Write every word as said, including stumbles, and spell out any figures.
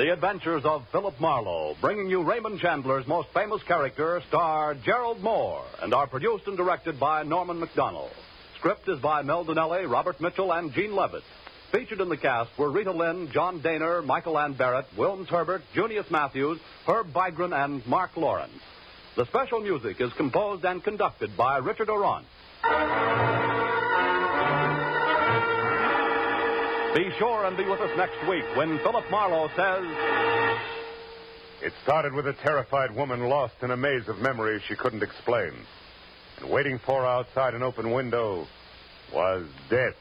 The Adventures of Philip Marlowe, bringing you Raymond Chandler's most famous character, star Gerald Moore, and are produced and directed by Norman Macdonnell. Script is by Mel Donnelly, Robert Mitchell, and Gene Levitt. Featured in the cast were Rita Lynn, John Daner, Michael Ann Barrett, Wilms Herbert, Junius Matthews, Herb Vigran, and Mark Lawrence. The special music is composed and conducted by Richard Orant. Be sure and be with us next week when Philip Marlowe says... It started with a terrified woman lost in a maze of memories she couldn't explain. And waiting for her outside an open window was death.